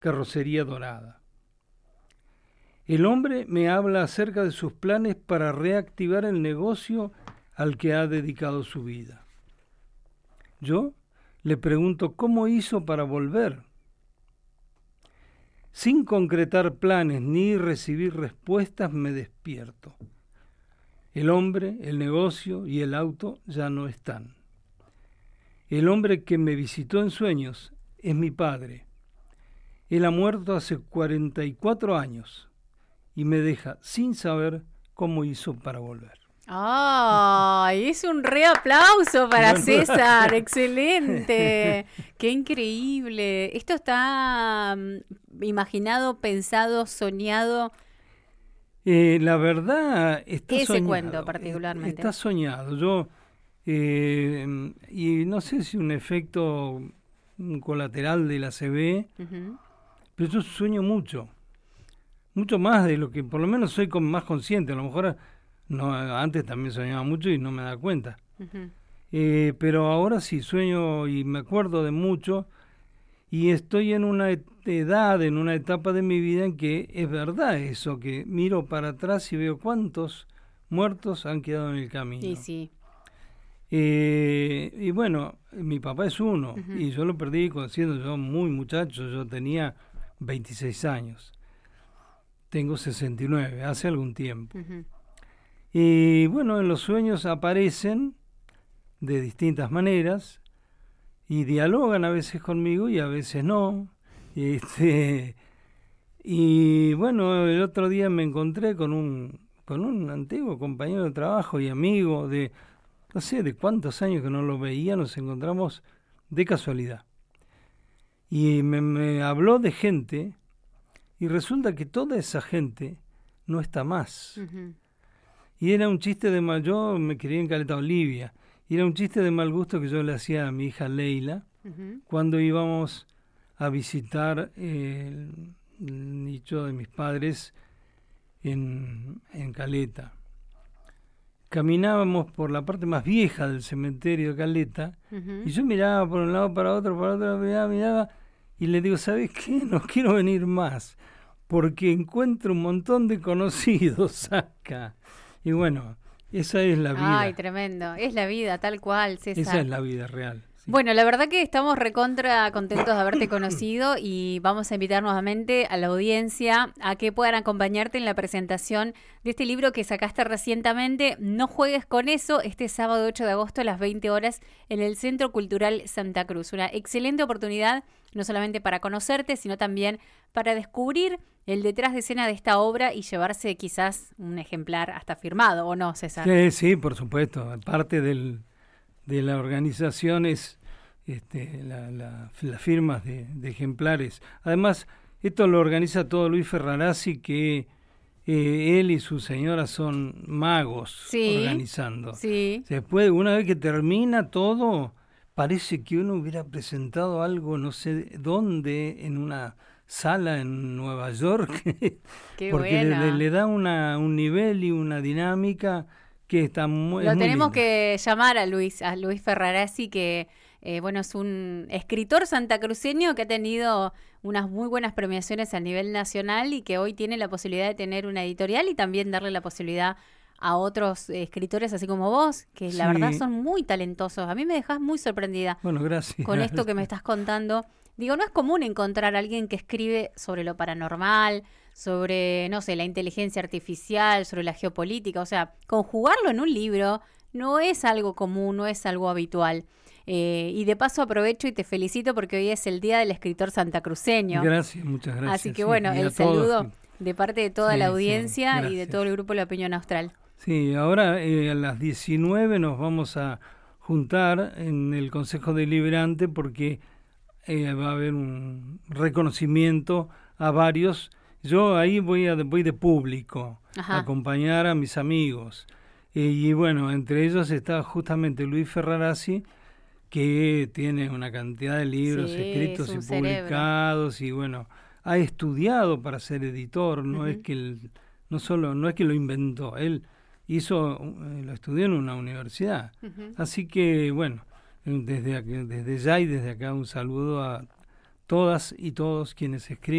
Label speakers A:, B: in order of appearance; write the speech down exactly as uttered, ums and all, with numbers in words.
A: carrocería dorada. El hombre me habla acerca de sus planes para reactivar el negocio al que ha dedicado su vida. Yo le pregunto cómo hizo para volver. Sin concretar planes ni recibir respuestas, me despierto. El hombre, el negocio y el auto ya no están. El hombre que me visitó en sueños es mi padre. Él ha muerto hace cuarenta y cuatro años y me deja sin saber cómo hizo para volver.
B: ¡Ay! Es un re aplauso para bueno. César. ¡Excelente! ¡Qué increíble! Esto está um, imaginado, pensado, soñado.
A: Eh, la verdad está
B: Ese
A: soñado.
B: cuento particularmente.
A: Está soñado. Yo, eh, y no sé si un efecto colateral de la C B, uh-huh. pero yo sueño mucho. Mucho más de lo que, por lo menos soy con, más consciente. A lo mejor no, antes también soñaba mucho y no me da cuenta. Uh-huh. Eh, pero ahora sí sueño y me acuerdo de mucho. Y estoy en una edad, en una etapa de mi vida en que es verdad eso, que miro para atrás y veo cuántos muertos han quedado en el camino.
B: Sí, sí.
A: Eh, y bueno, mi papá es uno, uh-huh. y yo lo perdí siendo yo muy muchacho, yo tenía veintiséis años. Tengo sesenta y nueve, hace algún tiempo. Uh-huh. Y bueno, en los sueños aparecen de distintas maneras, y dialogan a veces conmigo y a veces no. Este, y bueno, el otro día me encontré con un con un antiguo compañero de trabajo y amigo de, no sé, de cuántos años que no lo veía, nos encontramos de casualidad. Y me, me habló de gente, y resulta que toda esa gente no está más. Uh-huh. Y era un chiste de mal, yo me crié en Caleta Olivia, y era un chiste de mal gusto que yo le hacía a mi hija Leila, uh-huh. cuando íbamos a visitar eh, el, el nicho de mis padres en, en Caleta. Caminábamos por la parte más vieja del cementerio de Caleta, uh-huh. y yo miraba por un lado para otro, para otro, miraba, miraba, y le digo, ¿sabes qué? No quiero venir más, porque encuentro un montón de conocidos acá. Y bueno, esa es la vida.
B: Ay, tremendo. Es la vida, tal cual, César.
A: Esa es la vida real. Sí.
B: Bueno, la verdad que estamos recontra contentos de haberte conocido y vamos a invitar nuevamente a la audiencia a que puedan acompañarte en la presentación de este libro que sacaste recientemente. No juegues con eso, este sábado ocho de agosto a las veinte horas en el Centro Cultural Santa Cruz. Una excelente oportunidad, no solamente para conocerte, sino también para descubrir el detrás de escena de esta obra y llevarse quizás un ejemplar hasta firmado, ¿o no, César?
A: Sí, sí, por supuesto. Parte del, de la organización es este, la, la, las firmas de, de ejemplares. Además, esto lo organiza todo Luis Ferrarazzi, que eh, él y su señora son magos, sí, organizando.
B: Sí.
A: Después, una vez que termina todo, parece que uno hubiera presentado algo, no sé dónde, en una sala en Nueva York.
B: Qué
A: porque
B: buena.
A: le, le da una, un nivel y una dinámica que está muy,
B: Lo
A: muy
B: tenemos
A: linda.
B: que llamar a Luis, a Luis Ferrarazzi, que eh, bueno, es un escritor santacruceño que ha tenido unas muy buenas premiaciones a nivel nacional y que hoy tiene la posibilidad de tener una editorial y también darle la posibilidad a otros eh, escritores así como vos, que
A: Sí.
B: la verdad son muy talentosos. A mí me dejás muy sorprendida
A: Bueno, gracias.
B: con esto que me estás contando. Digo, no es común encontrar a alguien que escribe sobre lo paranormal, sobre, no sé, la inteligencia artificial, sobre la geopolítica. O sea, conjugarlo en un libro no es algo común, no es algo habitual. Eh, y de paso aprovecho y te felicito porque hoy es el Día del Escritor Santacruceño.
A: Gracias, muchas gracias.
B: Así que bueno,
A: sí,
B: el saludo de parte de toda
A: sí,
B: la
A: sí,
B: audiencia y de
A: gracias.
B: todo el grupo La Opinión Austral.
A: Sí, ahora eh, a las diecinueve nos vamos a juntar en el Consejo Deliberante porque eh, va a haber un reconocimiento a varios. Yo ahí voy a voy de público,
B: Ajá.
A: a acompañar a mis amigos. Eh, y bueno, entre ellos está justamente Luis Ferrarazzi, que tiene una cantidad de libros
B: Sí,
A: escritos
B: es un
A: y
B: cerebro.
A: publicados, y bueno, ha estudiado para ser editor, no
B: Uh-huh.
A: es que él, no solo, no es que lo inventó, él hizo, eh, lo estudió en una universidad.
B: Uh-huh.
A: Así que bueno, desde aquí- desde ya y desde acá un saludo a todas y todos quienes escriben